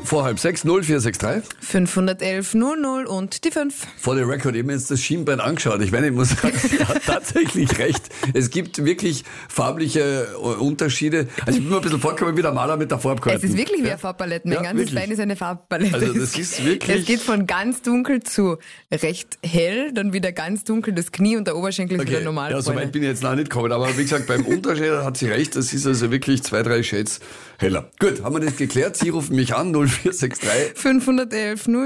vor 5:30, 0463. 511 00 und die 5. Vor der Record eben jetzt das Schienbein angeschaut. Ich meine, ich muss sagen, er hat tatsächlich recht. Es gibt wirklich farbliche Unterschiede. Also ich bin mir ein bisschen vorgekommen wie der Maler mit der Farbkarte. Es ist wirklich wie eine Farbpalette. Mein ganzes Bein ist eine Farbpalette. Also das ist wirklich... Es geht von ganz dunkel zu recht hell, dann wieder ganz dunkel das Knie und der Oberschenkel ist wieder normal. Ja, so weit bin ich jetzt noch nicht gekommen. Aber wie gesagt, beim Unterschied hat sie recht. Das ist also wirklich 2-3 Shades heller. Gut, haben wir das geklärt. Sie rufen mich an, 0463 511 00.